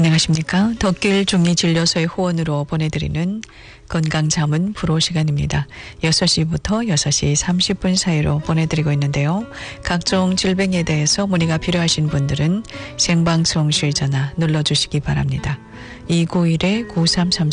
안녕하십니까. 덕길 중리진료소의 후원으로 보내드리는 건강자문 프로 시간입니다. 6시부터 6시 30분 사이로 보내드리고 있는데요. 각종 질병에 대해서 문의가 필요하신 분들은 생방송실 전화 눌러주시기 바랍니다. 291-9333